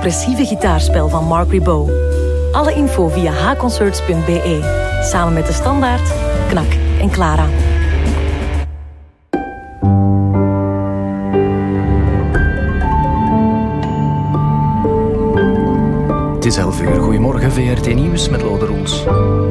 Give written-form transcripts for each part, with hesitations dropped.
expressieve gitaarspel van Mark Ribot. Alle info via hconcerts.be. Samen met De Standaard, Knak en Clara. Het is 11 uur. Goedemorgen, VRT Nieuws met Lode Roels.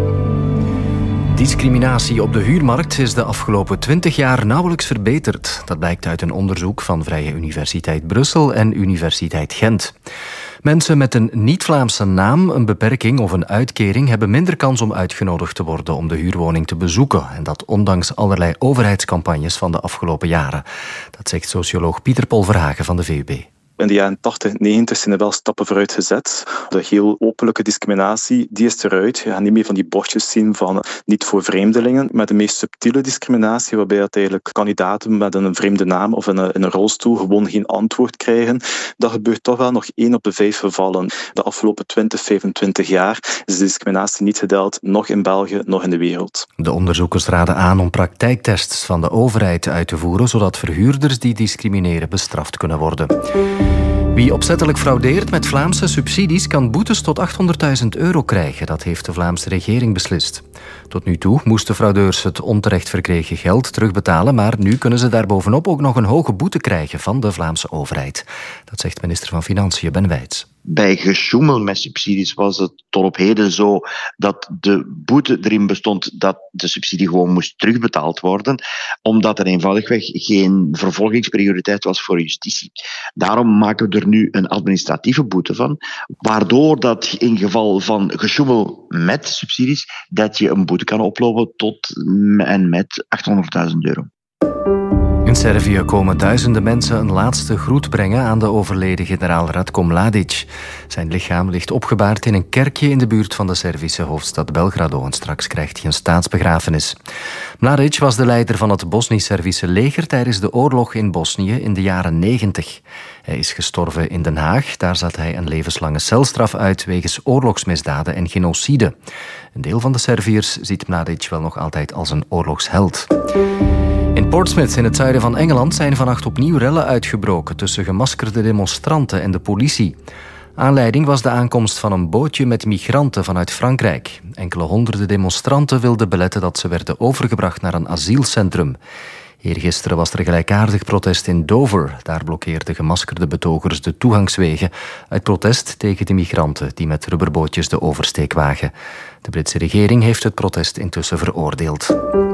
Discriminatie op de huurmarkt is de afgelopen 20 jaar nauwelijks verbeterd. Dat blijkt uit een onderzoek van Vrije Universiteit Brussel en Universiteit Gent. Mensen met een niet-Vlaamse naam, een beperking of een uitkering hebben minder kans om uitgenodigd te worden om de huurwoning te bezoeken. En dat ondanks allerlei overheidscampagnes van de afgelopen jaren. Dat zegt socioloog Pieter Paul Verhagen van de VUB. In de jaren 80, 90 zijn er wel stappen vooruit gezet. De heel openlijke discriminatie, die is eruit. Je gaat niet meer van die bordjes zien van niet voor vreemdelingen. Maar de meest subtiele discriminatie, waarbij dat eigenlijk kandidaten met een vreemde naam of in een rolstoel gewoon geen antwoord krijgen, dat gebeurt toch wel nog 1 op de 5 gevallen. De afgelopen 20, 25 jaar is de discriminatie niet gedaald, nog in België, nog in de wereld. De onderzoekers raden aan om praktijktests van de overheid uit te voeren, zodat verhuurders die discrimineren bestraft kunnen worden. Wie opzettelijk fraudeert met Vlaamse subsidies kan boetes tot €800.000 krijgen. Dat heeft de Vlaamse regering beslist. Tot nu toe moesten fraudeurs het onterecht verkregen geld terugbetalen, maar nu kunnen ze daarbovenop ook nog een hoge boete krijgen van de Vlaamse overheid. Dat zegt minister van Financiën Ben Wijts. Bij gesjoemel met subsidies was het tot op heden zo dat de boete erin bestond dat de subsidie gewoon moest terugbetaald worden, omdat er eenvoudigweg geen vervolgingsprioriteit was voor justitie. Daarom maken we er nu een administratieve boete van, waardoor dat in geval van gesjoemel met subsidies, dat je een boete kan oplopen tot en met €800.000. In Servië komen duizenden mensen een laatste groet brengen aan de overleden generaal Ratko Mladic. Zijn lichaam ligt opgebaard in een kerkje in de buurt van de Servische hoofdstad Belgrado en straks krijgt hij een staatsbegrafenis. Mladic was de leider van het Bosnisch-Servische leger tijdens de oorlog in Bosnië in de jaren 90. Hij is gestorven in Den Haag. Daar zat hij een levenslange celstraf uit wegens oorlogsmisdaden en genocide. Een deel van de Serviërs ziet Mladic wel nog altijd als een oorlogsheld. In Portsmouth in het zuiden van Engeland zijn vannacht opnieuw rellen uitgebroken tussen gemaskerde demonstranten en de politie. Aanleiding was de aankomst van een bootje met migranten vanuit Frankrijk. Enkele honderden demonstranten wilden beletten dat ze werden overgebracht naar een asielcentrum. Eergisteren was er een gelijkaardig protest in Dover. Daar blokkeerden gemaskerde betogers de toegangswegen uit protest tegen de migranten die met rubberbootjes de oversteek wagen. De Britse regering heeft het protest intussen veroordeeld.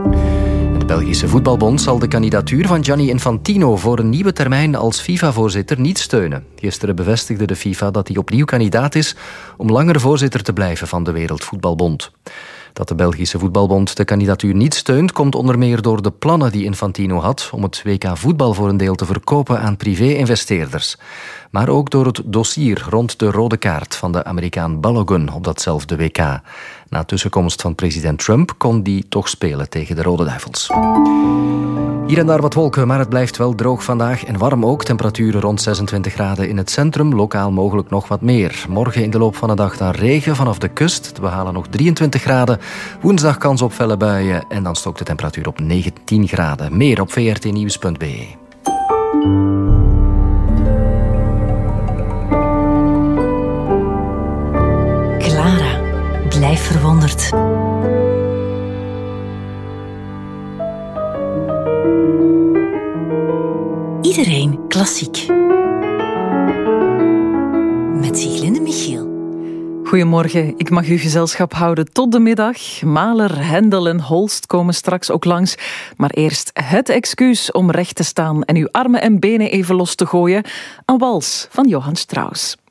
De Belgische Voetbalbond zal de kandidatuur van Gianni Infantino voor een nieuwe termijn als FIFA-voorzitter niet steunen. Gisteren bevestigde de FIFA dat hij opnieuw kandidaat is om langer voorzitter te blijven van de Wereldvoetbalbond. Dat de Belgische Voetbalbond de kandidatuur niet steunt, komt onder meer door de plannen die Infantino had om het WK voetbal voor een deel te verkopen aan privé-investeerders. Maar ook door het dossier rond de rode kaart van de Amerikaan Balogun op datzelfde WK. Na tussenkomst van president Trump kon die toch spelen tegen de Rode Duivels. Hier en daar wat wolken, maar het blijft wel droog vandaag en warm ook. Temperaturen rond 26 graden in het centrum, lokaal mogelijk nog wat meer. Morgen in de loop van de dag dan regen vanaf de kust. We halen nog 23 graden. Woensdag kans op felle buien en dan stookt de temperatuur op 19 graden. Meer op vrtnieuws.be. Clara, blijf verwonderd. Iedereen klassiek. Met Sieglinde Michiel. Goedemorgen, ik mag uw gezelschap houden tot de middag. Mahler, Händel en Holst komen straks ook langs. Maar eerst het excuus om recht te staan en uw armen en benen even los te gooien. Een wals van Johann Strauss.